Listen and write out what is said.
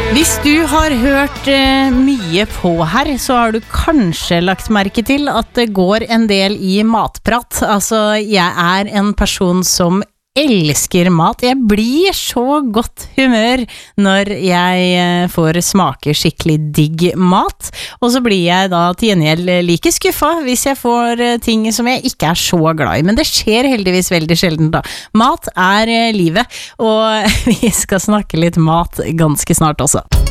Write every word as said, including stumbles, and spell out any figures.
Hvis du har hørt eh, mye på her, så har du kanskje lagt merke til at det går en del i matprat. Altså, jeg er en person som elsker mat. Jeg blir så godt humør når jeg eh, får smake skikkelig digg mat. Og så blir jeg da til gjengjeld like skuffa hvis jeg får eh, ting som jeg ikke er så glad i. Men det skjer heldigvis veldig sjelden da. Mat er eh, livet, og vi skal snakke litt mat ganske snart også.